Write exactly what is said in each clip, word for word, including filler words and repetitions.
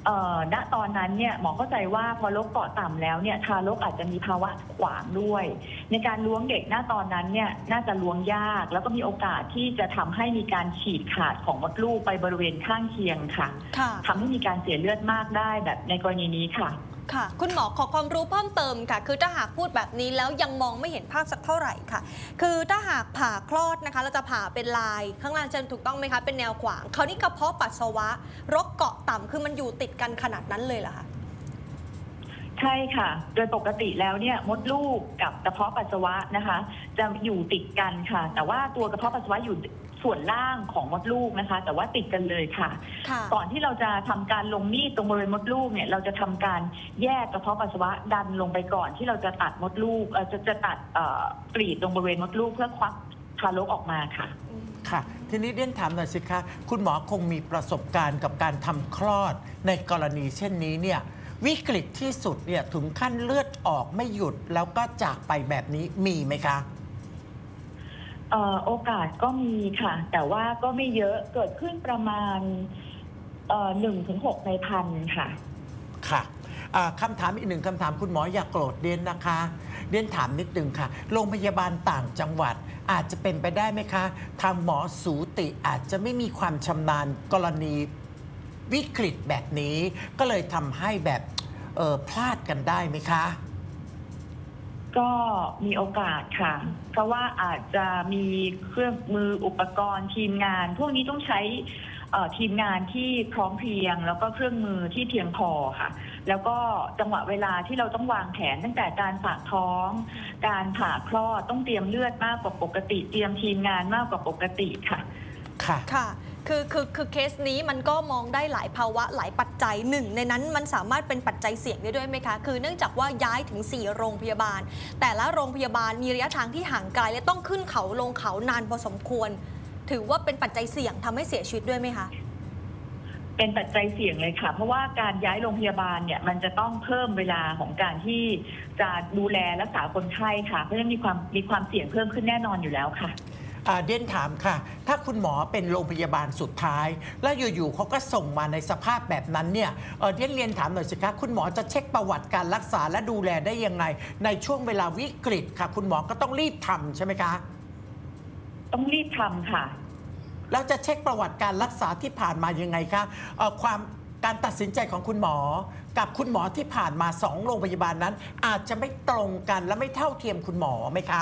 เอ่อณตอนนั้นเนี่ยหมอเข้าใจว่าพอโรคเกาะต่ำแล้วเนี่ยทารกอาจจะมีภาวะขวางด้วยในการล้วงเด็กณตอนนั้นเนี่ยน่าจะล้วงยากแล้วก็มีโอกาสที่จะทำให้มีการฉีกขาดของมดลูกไปบริเวณข้างเคียงค่ะทำให้มีการเสียเลือดมากได้แบบในกรณีนี้ค่ะค่ะคุณหมอขอความรู้เพิ่มเติมค่ะคือถ้าหากพูดแบบนี้แล้วยังมองไม่เห็นภาพสักเท่าไหร่ค่ะคือถ้าหากผ่าคลอดนะคะเราจะผ่าเป็นลายข้างล่างจะถูกต้องไหมคะเป็นแนวขวางคราวนี้กระเพาะปัสสาวะรกเกาะต่ำคือมันอยู่ติดกันขนาดนั้นเลยเหรอคะใช่ค่ะโดยปกติแล้วเนี่ยมดลูกกับกระเพาะปัสสาวะนะคะจะอยู่ติดกันค่ะแต่ว่าตัวกระเพาะปัสสาวะอยู่ส่วนล่างของมดลูกนะคะแต่ว่าติดกันเลยค่ะก่อนที่เราจะทำการลงมีดตรงบริเวณมดลูกเนี่ยเราจะทำการแยกกระเพาะปัสสาวะดันลงไปก่อนที่เราจะตัดมดลูกเอ่อจะจะตัดกรีดตรงบริเวณมดลูกเพื่อควักทารกออกมาค่ะค่ะทีนี้เรียนถามหน่อยสิคะคุณหมอคงมีประสบการณ์กับการทำคลอดในกรณีเช่นนี้เนี่ยวิกฤตที่สุดเนี่ยถึงขั้นเลือดออกไม่หยุดแล้วก็จากไปแบบนี้มีไหมคะเอ่อโอกาสก็มีค่ะแต่ว่าก็ไม่เยอะเกิดขึ้นประมาณหนึ่งถึงหกในพันค่ะค่ะคำถามอีกหนึ่งคำถามคุณหมออย่าโกรธเรียนนะคะเรียนถามนิดนึงค่ะโรงพยาบาลต่างจังหวัดอาจจะเป็นไปได้ไหมคะทางหมอสูติอาจจะไม่มีความชำนาญกรณีวิกฤตแบบนี้ก็เลยทำให้แบบเออพลาดกันได้ไหมคะก็มีโอกาสค่ะเพราะว่าอาจจะมีเครื่องมืออุปกรณ์ทีมงานพวกนี้ต้องใช้ทีมงานที่พร้อมเพรียงแล้วก็เครื่องมือที่เพียงพอค่ะแล้วก็จังหวะเวลาที่เราต้องวางแผนตั้งแต่การฝากท้องการผ่าคลอดต้องเตรียมเลือดมากกว่าปกติเตรียมทีมงานมากกว่าปกติค่ะค่ะค่ะคือคือคือเคสนี้มันก็มองได้หลายภาวะหลายปัจจัยหนึ่งในนั้นมันสามารถเป็นปัจจัยเสี่ยงได้ด้วยไหมคะคือเนื่องจากว่าย้ายถึงสี่โรงพยาบาลแต่ละโรงพยาบาลมีระยะทางที่ห่างไกลและต้องขึ้นเขาลงเขานานพอสมควรถือว่าเป็นปัจจัยเสี่ยงทำให้เสียชีวิตด้วยไหมคะเป็นปัจจัยเสี่ยงเลยค่ะเพราะว่าการย้ายโรงพยาบาลเนี่ยมันจะต้องเพิ่มเวลาของการที่จะดูแลรักษาคนไข้ค่ะเพราะฉะนั้นมีความมีความเสี่ยงเพิ่มขึ้นแน่นอนอยู่แล้วค่ะเดียนถามค่ะถ้าคุณหมอเป็นโรงพยาบาลสุดท้ายแล้วอยู่ๆเขาก็ส่งมาในสภาพแบบนั้นเนี่ยเดียนเรียนถามหน่อยสิคะคุณหมอจะเช็คประวัติการรักษาและดูแลได้ยังไงในช่วงเวลาวิกฤตค่ะคุณหมอก็ต้องรีบทำใช่ไหมคะต้องรีบทำค่ะแล้วจะเช็คประวัติการรักษาที่ผ่านมายังไงคะความการตัดสินใจของคุณหมอกับคุณหมอที่ผ่านมาสองโรงพยาบาลนั้นอาจจะไม่ตรงกันและไม่เท่าเทียมคุณหมอไหมคะ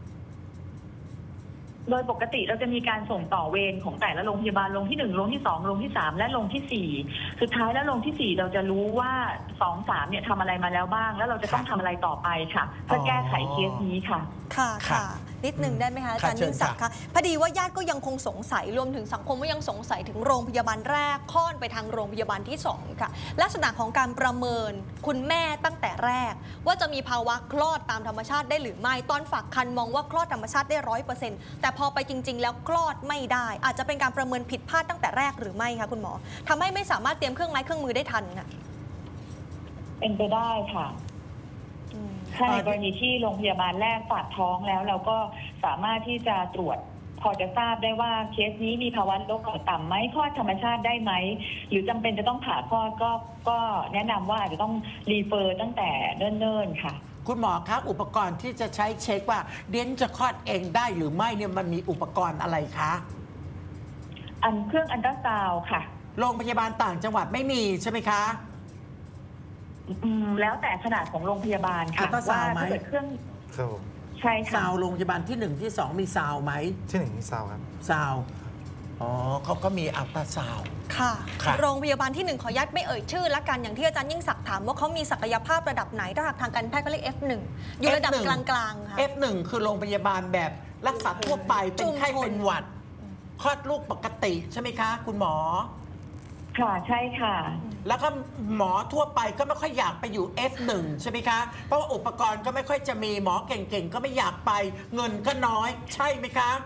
โดยปกติเราจะมีการส่งต่อเวรของแต่ละโรงพยาบาลโรงที่หนึ่งโรงที่สองโรงที่สามและโรงที่สี่สุดท้ายแล้วโรงที่สี่เราจะรู้ว่าสองสามเนี่ยทำอะไรมาแล้วบ้างแล้วเราจะต้องทำอะไรต่อไปค่ะเพื่อแก้ไขเคสนี้ค่ะค่ะค่ะนิดหนึ่งได้ไหมคะอาจารย์ยิ่งศักดิ์คะพอดีว่าญาติก็ยังคงสงสัยรวมถึงสังคมก็ยังสงสัยถึงโรงพยาบาลแรกค่อนไปทางโรงพยาบาลที่สองค่ะลักษณะของการประเมินคุณแม่ตั้งแต่แรกว่าจะมีภาวะคลอดตามธรรมชาติได้หรือไม่ตอนฝากครรภ์มองว่าคลอดธรรมชาติได้ร้อยเปอร์เซ็นต์แต่พอไปจริงๆแล้วคลอดไม่ได้อาจจะเป็นการประเมินผิดพลาดตั้งแต่แรกหรือไม่คะคุณหมอทำให้ไม่สามารถเตรียมเครื่องไม้เครื่องมือได้ทันค่ะเป็นไปได้ค่ะถ้าในกรณีที่โรงพยาบาลแรกฝากท้องแล้วเราก็สามารถที่จะตรวจพอจะทราบได้ว่าเคสนี้มีภาวะโรคเกาะต่ำไหมคลอดธรรมชาติได้ไหมหรือจำเป็นจะต้องผ่าคลอดก็ก็แนะนำว่าอาจจะต้องรีเฟอร์ตั้งแต่เนิ่นๆค่ะคุณหมอครับอุปกรณ์ที่จะใช้เช็คว่าเดียนจะคลอดเองได้หรือไม่เนี่ยมันมีอุปกรณ์อะไรคะอันเครื่องอัลตราซาวด์ค่ะโรงพยาบาลต่างจังหวัดไม่มีใช่ไหมคะอืมแล้วแต่ขนาดของโรงพยาบาลค่ะว่าถ้าเกิดเครื่องครับผมใช่ค่ะซาวโรงพยาบาลที่หนึ่งที่สองมีซาวไหมที่หนึ่งมีซาวครับซาวอ๋อเขาก็มีอัลตราซาวค่ะโรงพยาบาลที่หนึ่งขอยัดไม่เอ่ยชื่อละกันอย่างที่อาจารย์ยิ่งศักดิ์ถามว่าเขามีศักยภาพระดับไหนถ้าหากทางการแพทย์เขาเรียก เอฟ หนึ่ง อยู่ระดับกลางๆค่ะเอฟ หนึ่ง คือโรงพยาบาลแบบรักษาทั่วไปเป็นไข้เป็นหวัดคลอดลูกปกติใช่ไหมคะคุณหมอค่ะใช่ค่ะแล้วก็หมอทั่วไปก็ไม่ค่อยอยากไปอยู่ เอฟ หนึ่ง ใช่ไหมคะเพราะว่าอุปกรณ์ก็ไม่ค่อยจะมีหมอเก่งๆก็ไม่อยากไปเงินก็น้อยใช่ไหมคะ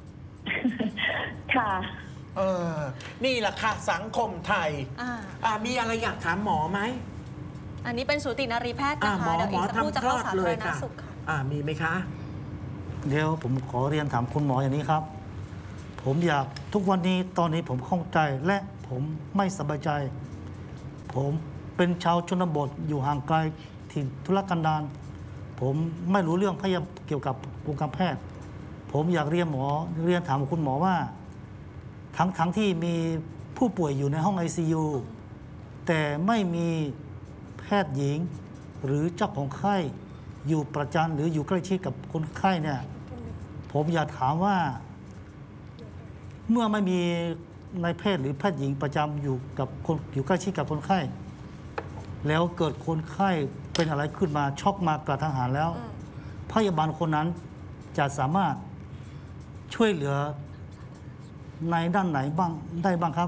ค่ะเออนี่แหละค่ะสังคมไทยอ่ามีอะไรอยากถามหมอไหมอันนี้เป็นสูตินารีแพทย์นะคะเดี๋ยวอีกสักครู่จะเข้าสาธารณสุขค่ะอ่ามีไหมคะเดี๋ยวผมขอเรียนถามคุณหมออย่างนี้ครับผมอยากทุกวันนี้ตอนนี้ผมข้องใจและผมไม่สบายใจผผมเป็นชาวชนบทอยู่ห่างไกลถิ่นทุรกันดารผมไม่รู้เรื่องพยาเกี่ยวกับวงการแพทย์ผมอยากเรียนหมอเรียนถามคุณหมอว่าทั้งทั้งที่มีผู้ป่วยอยู่ในห้อง ไอ ซี ยู แต่ไม่มีแพทย์หญิงหรือเจ้าของไข้อยู่ประจำหรืออยู่ใกล้ชิดกับคนไข้เนี่ยผมอยากถามว่าเมื่อไม่มีนายแพทย์หรือแพทย์หญิงประจำอยู่กับคนอยู่ใกล้ชิดกับคนไข้แล้วเกิดคนไข้เป็นอะไรขึ้นมาช็อกมากระทันหันแล้วพยาบาลคนนั้นจะสามารถช่วยเหลือในด้านไหนบ้างได้บ้างครับ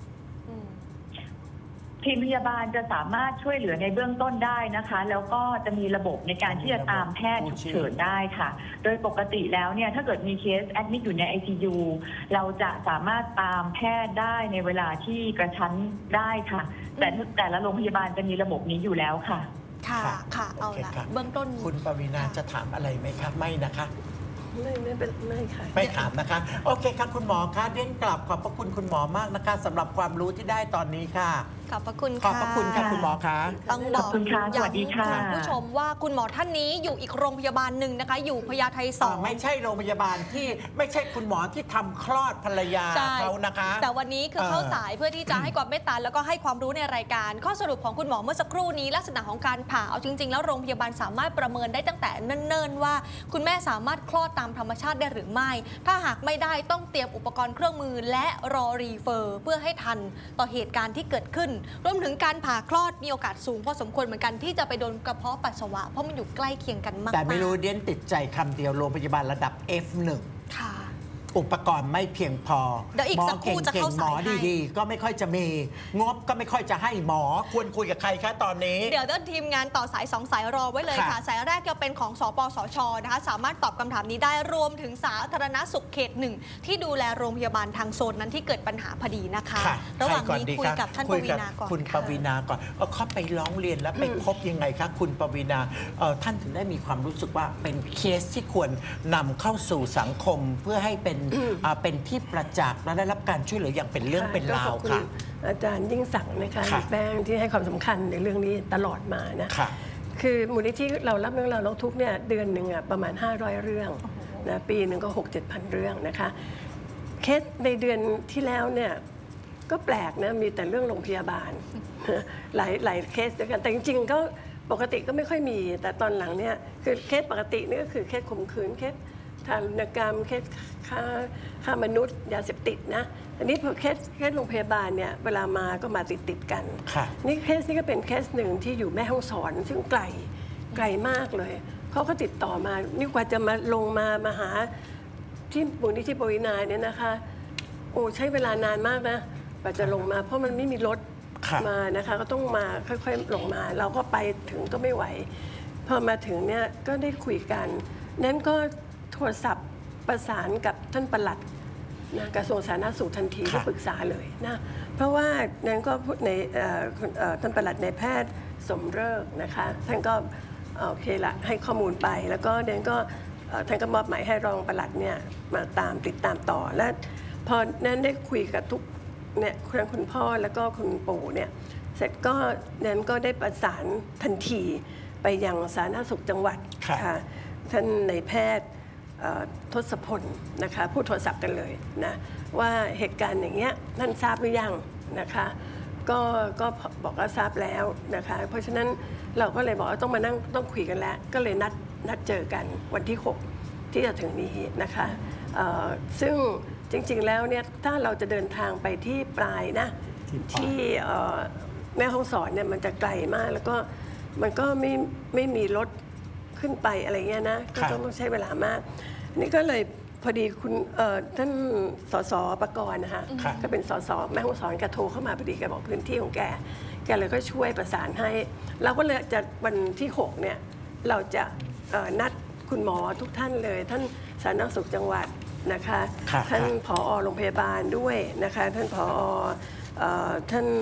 ทีมพยาบาลจะสามารถช่วยเหลือในเบื้องต้นได้นะคะ แล้วก็จะมีระบบในการที่จะตามแพทย์ฉุกเฉินได้ค่ะโดยปกติแล้วเนี่ยถ้าเกิดมีเคสแอดมิดอยู่ใน ไอ ซี ยู เราจะสามารถตามแพทย์ได้ในเวลาที่กระชั้นได้ค่ะแต่แต่ละโรงพยาบาลจะมีระบบนี้อยู่แล้วค่ะค่ะค่ะเอาละเบื้องต้นคุณปวีณาจะถามอะไรไหมครับไม่นะคะไม่ไม่เป็นไม่ค่ะไม่ถามนะคะโอเคครับคุณหมอคะเรียนกลับขอบพระคุณคุณหมอมากนะคะสำหรับความรู้ที่ได้ตอนนี้ค่ะขอบพระคุณค่ะขอบพระคุณค่ะคุณหมอคะต้องบอกสวัสดีค่ะคุณผู้ชมว่าคุณหมอท่านนี้อยู่อีกโรงพยาบาลหนึ่งนะคะอยู่พญาไทสองไม่ใช่โรงพยาบาลที่ไม่ใช่คุณหมอที่ทำคลอดภรรยาเขานะคะแต่วันนี้คือเข้าสายเพื่อที่จะให้ความเมตตาแล้วก็ให้ความรู้ในรายการข้อสรุปของคุณหมอเมื่อสักครู่นี้ลักษณะของการผ่าเอาจริงๆแล้วโรงพยาบาลสามารถประเมินได้ตั้งแต่เนิ่นๆว่าคุณแม่สามารถคลอดตามธรรมชาติได้หรือไม่ถ้าหากไม่ได้ต้องเตรียมอุปกรณ์เครื่องมือและรอรีเฟอร์เพื่อให้ทันต่อเหตุการณ์ที่เกิดขึ้นรวมถึงการผ่าคลอดมีโอกาสสูงพอสมควรเหมือนกันที่จะไปโดนกระเพาะปัสสาวะเพราะมันอยู่ใกล้เคียงกันมากแต่ไม่รู้เดียนติดใจคำเดียวโรงพยาบาลระดับ เอฟ หนึ่งค่ะอุปกรณ์ไม่เพียงพอหมอเก่งๆหมอดีๆก็ไม่ค่อยจะมีงบก็ไม่ค่อยจะให้หมอควรคุยกับใครคะตอนนี้เดี๋ยวทีมงานต่อสายสองสายรอไว้เลยค่ะสายแรกจะเป็นของสปสชนะคะสามารถตอบคำถามนี้ได้รวมถึงสาธารณสุขเขตหนึ่งที่ดูแลโรงพยาบาลทางโซนนั้นที่เกิดปัญหาพอดีนะคะระหว่างนี้คุยกับท่านปวีณาก่อนคุณปวีณาก่อนเขาไปร้องเรียนแล้วไปพบยังไงคะคุณปวีณาท่านถึงได้มีความรู้สึกว่าเป็นเคสที่ควรนำเข้าสู่สังคมเพื่อให้เป็นเป็นที่ประจักษ์และได้รับการช่วยเหลืออย่างเป็นเรื่องเป็นราวค่ะอาจารย์ยิ่งศักดิ์นะคะแป้งที่ให้ความสำคัญในเรื่องนี้ตลอดมานะคือมูลนิธิเรารับเรื่องราวร้องทุกข์เนี่ยเดือนหนึ่งประมาณห้าร้อยเรื่องนะปีหนึ่งก็ หกเจ็ดพัน เรื่องนะคะเคสในเดือนที่แล้วเนี่ยก็แปลกนะมีแต่เรื่องโรงพยาบาลหลายหลายเคสด้วยกันแต่จริงๆก็ปกติก็ไม่ค่อยมีแต่ตอนหลังเนี่ยคือเคสปกตินี่ก็คือเคสข่มขืนเคสทารุณกรรมเคสฆ่าฆ่ามนุษย์ยาเสพติดนะอันนี้พอเคสเคสโรงพยาบาลเนี่ยเวลามาก็มาติดติดกันนี่เคสนี้ก็เป็นเคสหนึ่งที่อยู่แม่ฮ่องสอนซึ่งไกลไกลมากเลยเขาก็ติดต่อมานี่กว่าจะมาลงมามาหาที่มูลนิธิปวีณาเนี่ยนะคะโอ้ใช้เวลานานมากนะกว่าจะลงมาเพราะมันไม่มีรถมานะคะก็ต้องมาค่อยๆลงมาเราก็ไปถึงก็ไม่ไหวพอมาถึงเนี่ยก็ได้คุยกันนั้นก็โทรศัพท์ประสานกับท่านปลัดนะกระทรวงสาธารณสุขทันทีก็ปรึกษาเลยนะเพราะว่านั้นก็พูดในท่านปลัดในแพทย์สมฤกษ์นะคะท่านก็โอเคละให้ข้อมูลไปแล้วก็นั้นก็ท่านก็มอบหมายให้รองปลัดเนี่ยมาตามติดตามต่อและพอนั้นได้คุยกับทุกเนี่ยคุณพ่อแล้วก็คุณปู่เนี่ยเสร็จก็นั้นก็ได้ประสานทันทีไปยังสาธารณสุขจังหวัดค่ะท่านนายแพทย์ทศพลนะคะพูดโทรศัพท์กันเลยนะว่าเหตุการณ์อย่างเงี้ยท่านทราบหรือยังนะคะก็ก็บอกว่าทราบแล้วนะคะเพราะฉะนั้นเราก็เลยบอกว่าต้องมานั่งต้องคุยกันแล้วก็เลยนัดนัดเจอกันวันที่หกที่จะถึงนี้นะคะซึ่งจริงๆแล้วเนี่ยถ้าเราจะเดินทางไปที่ปลายนะที่แม่ฮ่องสอนเนี่ยมันจะไกลมากแล้วก็มันก็ไม่ไม่มีรถขึ้นไปอะไรเงี้ยนะก็ต้องใช้เวลามากนี่ก็เลยพอดีคุณท่านสสประกรณ์นะคะก็เป็นสสแม่ฮ่องสอนแกโทรเข้ามาพอดีแกบอกพื้นที่ของแกแกเลยก็ช่วยประสานให้เราก็เลยจะวันที่หกเนี่ยเราจะนัดคุณหมอทุกท่านเลยท่านสาธารณสุขจังหวัดนะคะท่านผอ.โรงพยาบาลด้วยนะคะท่านผอ.ท่าน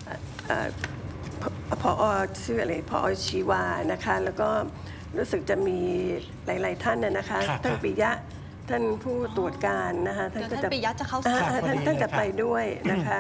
ผอ.ชื่ออะไรผอ.ชีวานะคะแล้วก็รู้สึกจะมีหลายๆท่านนะคะท่านปิยะท่านผู้ตรวจการนะคะท่านปิยะจะเข้าสายท่านท่านจะไปด้วยนะคะ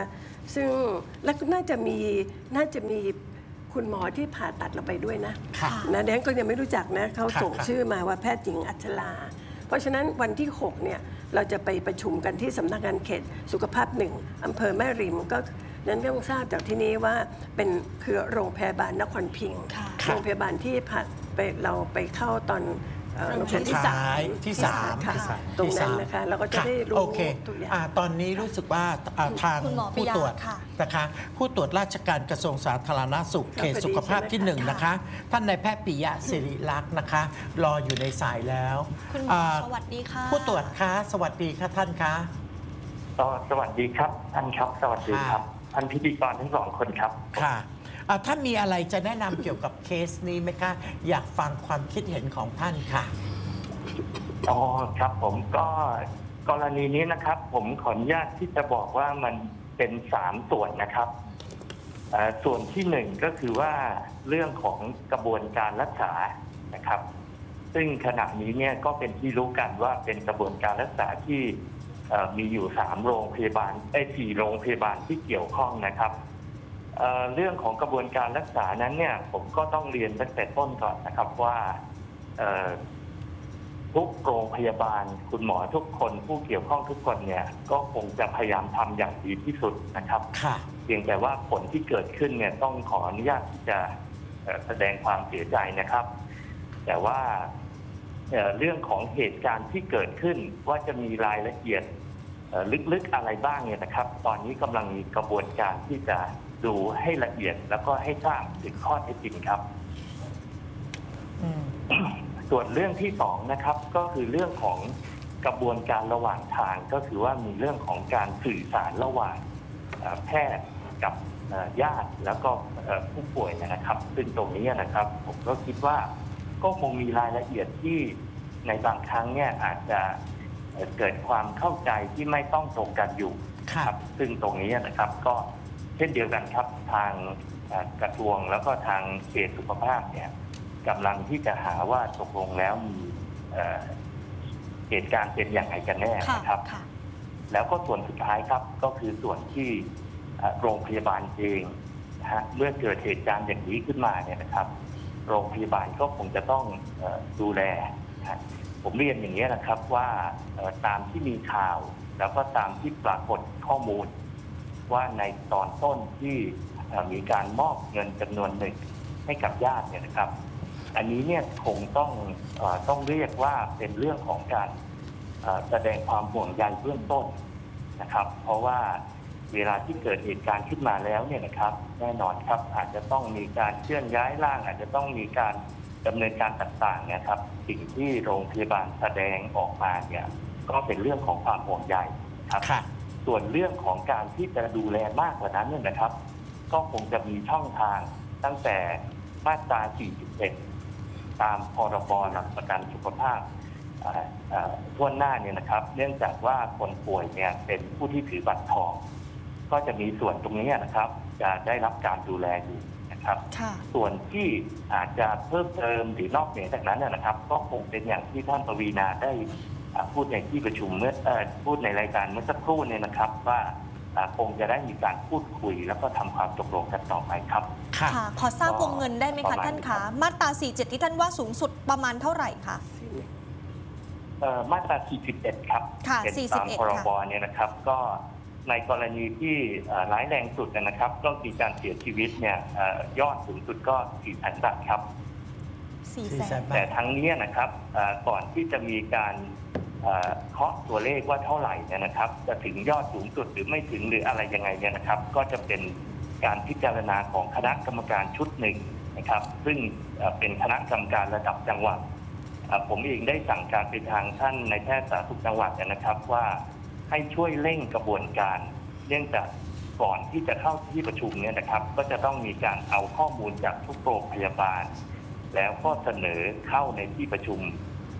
ซึ่งและน่าจะมีน่าจะมีคุณหมอที่ผ่าตัดเราไปด้วยนะค่ะนะแดนก็ยังไม่รู้จักนะเขาค่ะส่งค่ะชื่อมาว่าแพทย์หญิงอัชรา เพราะฉะนั้นวันที่หกเนี่ยเราจะไปประชุมกันที่สำนักงานเขตสุขภาพหนึ่งอำเภอแม่ริมก็นั้นก็ต้องทราบจากที่นี้ว่าเป็นคือโรงพยาบาลนครพิงค์ค่ะโรงพยาบาลที่ผ่าไปเราไปเข้าตอนเอ่อโรงพเข็ยาม บาลที่สามที่สามค่ะที่สามตรงนั้นนะคะเราก็จะได้รู้โอเคทุกอย่างอ่าตอนนี้รู้สึกว่าอ่าทางคุณหมอปิผู้ยะตรวจค่ะนะคะผู้ตรวจราชการกระทรวงสาธารณสุขค่ะเขตสุขภาพที่หนึ่งค่ะนะคะ ท่านนายแพทย์ปิยะสิริลักษณ์นะคะ รออยู่ในสายแล้วคุณหมออ่าสวัสดีค่ะผู้ตรวจคะสวัสดีค่ะท่านคะก็สวัสดีครับท่านครับสวัสดีครับท่านพิธีกรทั้งสองคนครับค่ะอ่าท่านมีอะไรจะแนะนำเกี่ยวกับเคสนี้ไหมคะ อยากฟังความคิดเห็นของท่านค่ะอ๋อครับผมก็กรณีนี้นะครับ ผมขออนุญาตที่จะบอกว่ามันเป็นสามส่วนนะครับเอ่อส่วนที่หนึ่งก็คือว่าเรื่องของกระบวนการรักษานะครับ ซึ่งขณะนี้เนี่ยก็เป็นที่รู้กันว่าเป็นกระบวนการรักษาที่เอ่อมีอยู่สามโรงพยาบาลไอ้สี่โรงพยาบาลที่เกี่ยวข้องนะครับเอ่อเรื่องของกระบวนการรักษานั้นเนี่ยผมก็ต้องเรียนตั้งแต่ต้นก่อนนะครับว่าเอ่อทุกโรงพยาบาลคุณหมอทุกคนผู้เกี่ยวข้องทุกคนเนี่ยก็คงจะพยายามทำอย่างดีที่สุดนะครับค่ะเพียงแต่ว่าผลที่เกิดขึ้นเนี่ยต้องขออนุญาตที่จะเอ่อแสดงความเสียใจนะครับ แต่ว่าเอ่อเรื่องของเหตุการณ์ที่เกิดขึ้นว่าจะมีรายละเอียดเอ่อลึกๆอะไรบ้างเนี่ยนะครับ ตอนนี้กำลังมีกระบวนการที่จะดูให้ละเอียดแล้วก็ให้ทราบถึงข้อเท็จจริงครับอืมส่วนเรื่องที่สองนะครับก็คือเรื่องของกระบวนการระหว่างทางก็คือว่ามีเรื่องของการสื่อสารระหว่างเอ่อแพทย์กับเอ่อญาติแล้วก็เอ่อผู้ป่วยนะครับ ซึ่งตรงนี้นะครับ ผมก็คิดว่าก็คงมีรายละเอียดที่ในบางครั้งเนี่ยอาจจะเอ่อเกิดความเข้าใจที่ไม่ต้องตรงกันอยู่ค่ะครับซึ่งตรงนี้นะครับก็เช่นเดียวกันครับทางเอ่อกระทรวงแล้วก็ทางเขตสุขภาพเนี่ยกำลังที่จะหาว่าตกลงแล้วมีเอ่อเหตุการณ์เป็นอย่างไรกันแน่ค่ะนะครับค่ะแล้วก็ส่วนสุดท้ายครับก็คือส่วนที่เอ่อโรงพยาบาลเองนะฮะเมื่อเกิดเหตุการณ์อย่างนี้ขึ้นมาเนี่ยนะครับ โรงพยาบาลก็คงจะต้องเอ่อดูแลนะฮะผมเรียนอย่างนี้นะครับว่าเอ่อตามที่มีข่าว แล้วก็ตามที่ปรากฏข้อมูล ว่าในตอนต้นที่เอ่อมีการมอบเงินจำนวนหนึ่งให้กับญาติเนี่ยนะครับ อันนี้เนี่ยคงต้องเออต้องเรียกว่าเป็นเรื่องของการเอ่อแสดงความห่วงใยเบื้องต้นนะครับ เพราะว่าเวลาที่เกิดเหตุการณ์ขึ้นมาแล้วเนี่ยนะครับ แน่นอนครับอาจจะต้องมีการเคลื่อนย้ายร่าง อาจจะต้องมีการดำเนินการต่างๆนะครับ สิ่งที่โรงพยาบาลแสดงออกมาเนี่ยก็เป็นเรื่องของความห่วงใยนะครับค่ะส่วนเรื่องของการที่จะดูแลมากกว่านั้นเนี่ยนะครับ ก็คงจะมีช่องทางตั้งแต่มาตรา สี่สิบเอ็ด ตามพรบหลักประกันสุขภาพอ่าอ่าทั่วหน้าเนี่ยนะครับ เนื่องจากว่าคนป่วยเนี่ยเป็นผู้ที่ถือบัตรทอง ก็จะมีส่วนตรงนี้นะครับ จะได้รับการดูแลอยู่นะครับค่ะส่วนที่อาจจะเพิ่มเติมหรือนอกเหนือจากนั้นนะนะครับ ก็คงเป็นอย่างที่ท่านปวีณาได้อ่าพูดในที่ประชุมเมื่อเอ่อพูดในรายการเมื่อสักครู่เนี่ยนะครับ ว่าอ่าคงจะได้มีการพูดคุยแล้วก็ทำความตกลงกันต่อไปครับค่ะค่ะ ขอทราบวงเงินได้ไหมประคะมาณท่านคะ มาตรา สี่สิบเจ็ด ที่ท่านว่าสูงสุดประมาณเท่าไหร่คะเอ่อมาตรา สี่สิบเอ็ด ครับค่ะเป็นสี่สิบตามเอ็ดพรค่ะบเนี่ยนะครับ ก็ในกรณีที่เอ่อร้ายแรงสุดนะครับ ก็มีการเสียชีวิตเนี่ยเอ่อยอดสูงสุดก็ สี่แสน บาทครับสี่สี่แสแสนนแต่ทั้งนี้นะครับเอ่อก่อนที่จะมีการเอ่อเคาะตัวเลขว่าเท่าไหร่เนี่ยนะครับ จะถึงยอดสูงสุดหรือไม่ถึงหรืออะไรยังไงเนี่ยนะครับ ก็จะเป็นการพิจารณาของคณะกรรมการชุดหนึ่งนะครับ ซึ่งเอ่อเป็นคณะกรรมการระดับจังหวัดเอ่อผมเองได้สั่งการไปทางท่านนายแพทย์สาธารณสุขจังหวัดเนี่ยนะครับ ว่าให้ช่วยเร่งกระบวนการ เนื่องจากก่อนที่จะเข้าที่ประชุมเนี่ยนะครับ ก็จะต้องมีการเอาข้อมูลจากทุกโรงพยาบาล แล้วก็เสนอเข้าในที่ประชุม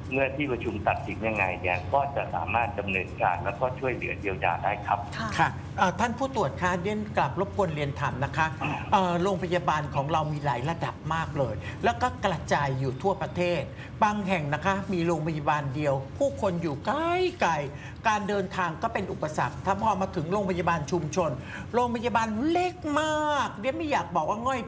เมื่อที่ประชุมตัดสินยังไงเนี่ยก็จะสามารถดำเนินการแล้วก็ช่วยเหลือเยียวยาได้ครับค่ะเอ่อท่านผู้ตรวจคะเรียนกลับรบกวนเรียนถามนะคะเอ่อโรงพยาบาลของเรามีหลายระดับมากเลย แล้วก็กระจายอยู่ทั่วประเทศ บางแห่งนะคะมีโรงพยาบาลเดียว ผู้คนอยู่ใกล้ไกลการเดินทางก็เป็นอุปสรรคถ้าพอมาถึงโรงพยาบาลชุมชน โรงพยาบาลเล็กมากเรียนไม่อยากบอกว่าง่อย